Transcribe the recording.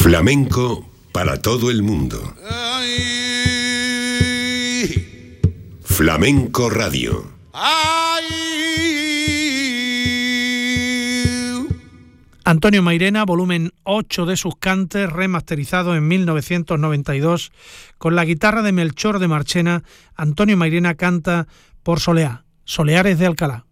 Flamenco para todo el mundo. Flamenco Radio. Antonio Mairena, volumen 8 de sus cantes, remasterizado en 1992, con la guitarra de Melchor de Marchena. Antonio Mairena canta por Soleá, Soleares de Alcalá.